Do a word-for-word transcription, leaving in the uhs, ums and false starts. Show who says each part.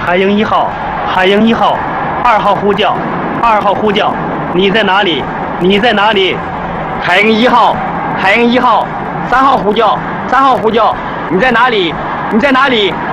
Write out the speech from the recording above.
Speaker 1: 海鹰一号，海鹰一号，二号呼叫，二号呼叫，你在哪里？你在哪里？
Speaker 2: 海鹰一号，海鹰一号，三号呼叫，三号呼叫，你在哪里？你在哪里？